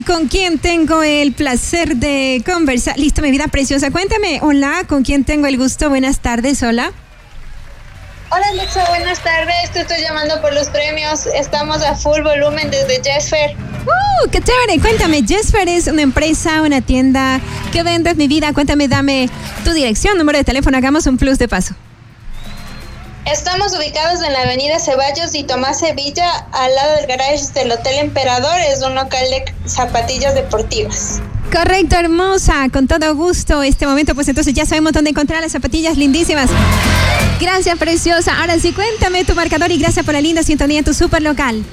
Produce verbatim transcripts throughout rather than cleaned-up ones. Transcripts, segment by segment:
¿Con quién tengo el placer de conversar? Listo, mi vida preciosa. Cuéntame, hola, ¿con quién tengo el gusto? Buenas tardes, hola. Hola Alexa, buenas tardes. Te estoy llamando por los premios. Estamos a full volumen desde Jesfer. ¡Uh, qué chévere! Cuéntame, Jesfer es una empresa, una tienda. ¿Qué vendes, mi vida? Cuéntame, dame tu dirección, número de teléfono. Hagamos un plus de paso. Estamos ubicados en la avenida Ceballos y Tomás Sevilla, al lado del garage del Hotel Emperador. Es un local de zapatillas deportivas. Correcto, hermosa, con todo gusto. Este momento, pues entonces ya sabemos dónde encontrar las zapatillas lindísimas. Gracias, preciosa. Ahora sí, cuéntame tu marcador y gracias por la linda sintonía en tu super local.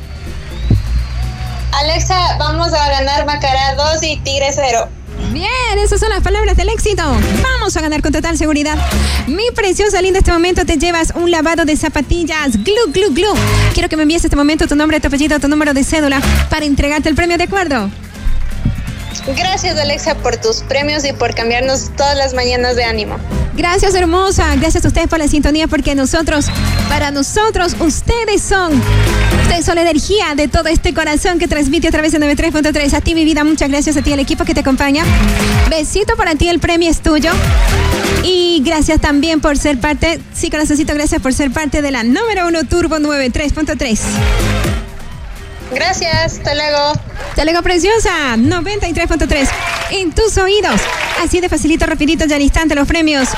Alexa, vamos a ganar Macará dos y Tigre cero. Bien, esas son las palabras del éxito. Vamos a ganar con total seguridad. Mi preciosa linda, este momento te llevas un lavado de zapatillas. Glu, glu, glu. Quiero que me envíes este momento tu nombre, tu apellido, tu número de cédula para entregarte el premio, ¿de acuerdo? Gracias, Alexa, por tus premios y por cambiarnos todas las mañanas de ánimo. Gracias, hermosa. Gracias a ustedes por la sintonía, porque nosotros, para nosotros, ustedes son, ustedes son la energía de todo este corazón que transmite a través de noventa y tres punto tres. A ti, mi vida, muchas gracias a ti, al equipo que te acompaña. Besito para ti, el premio es tuyo. Y gracias también por ser parte, sí, corazoncito, gracias por ser parte de la número uno Turbo noventa y tres punto tres. Gracias, hasta luego. Hasta luego, preciosa. noventa y tres punto tres en tus oídos. Así de facilito, rapidito, ya al instante los premios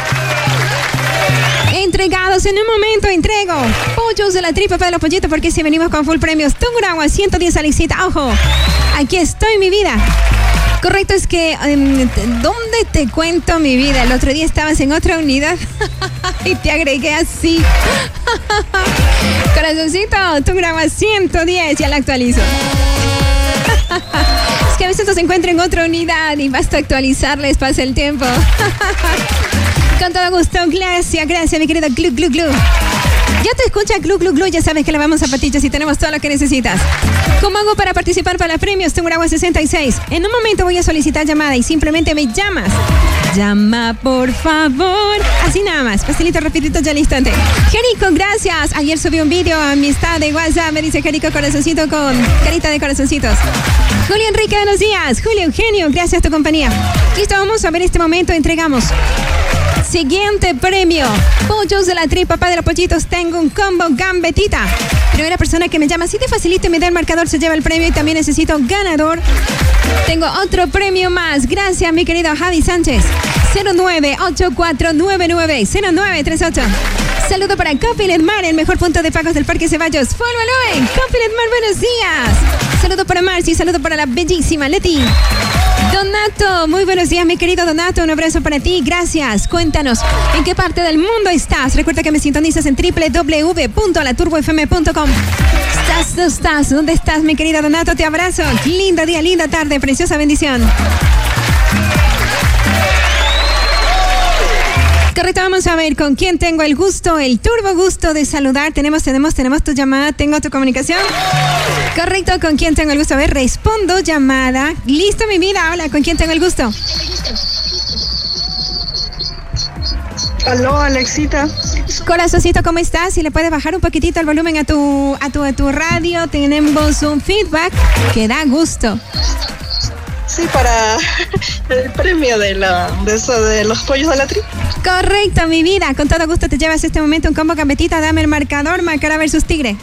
entregados. En un momento entrego pollos de la tripa para los pollitos, porque si venimos con full premios. Tungurahua ciento diez, Alexita. Ojo, aquí estoy, mi vida. Correcto, es que um, ¿dónde te cuento, mi vida? El otro día estabas en otra unidad y te agregué así. Corazoncito, Tungurahua ciento diez, ya la actualizo. Es que a veces nos encuentran en otra unidad y basta actualizarles, pasa el tiempo. Con todo gusto, gracias, gracias, mi querido Glu Glu Glu. Ya te escucha Glu Glu Glu, ya sabes que lavamos zapatillas y tenemos todo lo que necesitas. ¿Cómo hago para participar para los premios Tungurahua sesenta y seis? En un momento voy a solicitar llamada y simplemente me llamas. Llama, por favor. Así nada más, facilito, rapidito, ya al instante. Jerico, gracias. Ayer subí un vídeo a mi estado de WhatsApp, me dice Jerico corazoncito con carita de corazoncitos. Julio Enrique, buenos días. Julio Eugenio, gracias a tu compañía. Listo, vamos a ver este momento, entregamos. Siguiente premio, pollos de la tripa, papá de los pollitos. Tengo un combo gambetita. Primera persona que me llama, si te facilita y me da el marcador, se lleva el premio. Y también necesito ganador. Tengo otro premio más. Gracias, mi querido Javi Sánchez. cero nueve ocho cuatro nueve nueve cero nueve tres ocho. Saludo para Copilot Mar, el mejor punto de pagos del Parque Ceballos. Full volumen. Copilot Mar, buenos días. Saludo para Marci, saludo para la bellísima Leti. Donato, muy buenos días, mi querido Donato, un abrazo para ti, gracias. Cuéntanos, ¿en qué parte del mundo estás? Recuerda que me sintonizas en doble u doble u doble u punto la turbo f m punto com. ¿Estás, no estás? ¿Dónde estás, mi querido Donato? Te abrazo. Lindo día, linda tarde, preciosa bendición. Correcto, vamos a ver con quién tengo el gusto, el turbo gusto de saludar. Tenemos, tenemos, tenemos tu llamada, tengo tu comunicación. Correcto, ¿con quién tengo el gusto? A ver, respondo llamada. Listo, mi vida, hola, ¿con quién tengo el gusto? Aló, Alexita. Corazoncito, ¿cómo estás? Si le puedes bajar un poquitito el volumen a tu, a tu, a tu radio, tenemos un feedback que da gusto. Sí, para el premio de, la, de, eso, de los pollos de la tripa. Correcto, mi vida. Con todo gusto te llevas este momento un combo gambetita. Dame el marcador, Macará versus Tigre.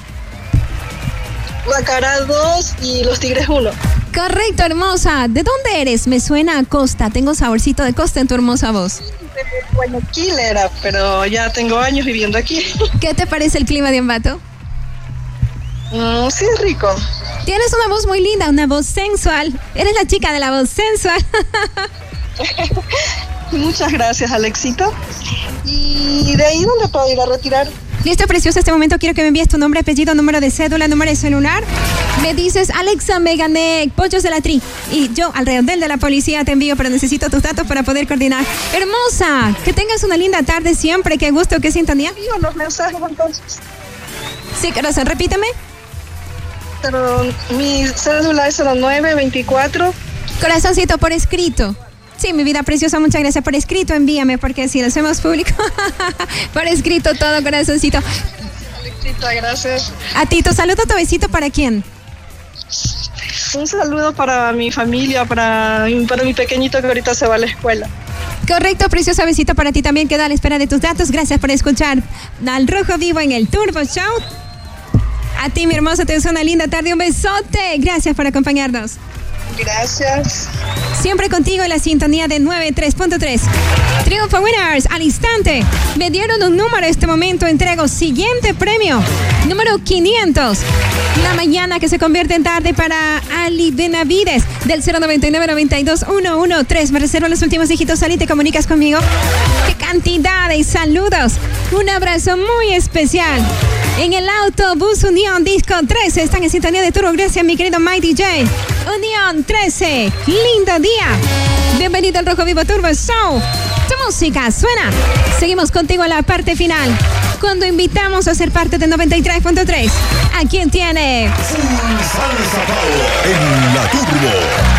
Macará dos y los Tigres uno. Correcto, hermosa. ¿De dónde eres? Me suena a costa. Tengo saborcito de costa en tu hermosa voz. De Guayaquil era, pero ya tengo años viviendo aquí. ¿Qué te parece el clima de Ambato? Mm, sí, es rico. Tienes una voz muy linda, una voz sensual. Eres la chica de la voz sensual. Muchas gracias, Alexita. ¿Y de ahí dónde puedo ir a retirar? Listo, preciosa, este momento quiero que me envíes tu nombre, apellido, número de cédula, número de celular. Me dices, Alexa, me gané pollos de la tri. Y yo, al redondel de la policía, te envío, pero necesito tus datos para poder coordinar. Hermosa, que tengas una linda tarde siempre. Qué gusto, qué sintonía. Envío los mensajes entonces. Sí, corazón, repítame. Pero mi cédula es cero nueve veinticuatro. Corazoncito, por escrito. Sí, mi vida preciosa, muchas gracias. Por escrito envíame, porque si lo hacemos público, por escrito todo, corazoncito. Alexita, gracias. A ti, tu saludo, tu besito, ¿para quién? Un saludo para mi familia, para, para mi pequeñito que ahorita se va a la escuela. Correcto, precioso besito para ti también. Queda a la espera de tus datos. Gracias por escuchar al Rojo Vivo en el Turbo Show. A ti, mi hermoso, te deseo una linda tarde. Un besote. Gracias por acompañarnos. Gracias. Siempre contigo en la sintonía de noventa y tres punto tres. Triunfo Winners, al instante. Me dieron un número en este momento. Entrego siguiente premio. Número quinientos. La mañana que se convierte en tarde para Ali Benavides. Del cero noventa y nueve, noventa y dos, ciento trece. Me reservo los últimos dígitos. Ali, ¿te comunicas conmigo? ¡Qué cantidad de saludos! Un abrazo muy especial. En el autobús Unión Disco trece. Están en sintonía de Turbo. Gracias, mi querido Mighty J. Unión trece. Lindo día. Bienvenido al Rojo Vivo Turbo Show. Tu música suena. Seguimos contigo en la parte final, cuando invitamos a ser parte de noventa y tres punto tres. ¿A quién tiene? Full Salsa Power en la Turbo.